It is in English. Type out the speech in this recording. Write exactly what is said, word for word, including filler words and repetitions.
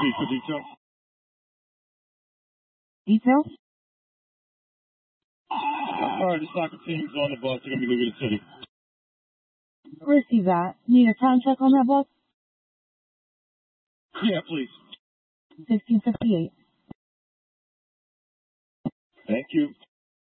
Speak for detail. Details? All right, the soccer team's on the bus. They're going to be leaving the city. Receive that. Need a time check on that bus? Yeah, please. sixteen fifty-eight. Thank you.